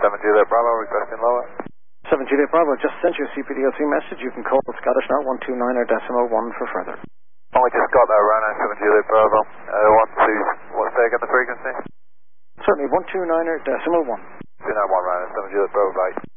7 Juliet Bravo, requesting lower. 7 Juliet Bravo, just sent you a CPDLC message. You can call Scottish Knot 129.1 for further. Oh, we just got that Rhino 7 Juliet Bravo. What's taking the frequency? Certainly, 129.1. 291 Rhino 7 Juliet Bravo, bye.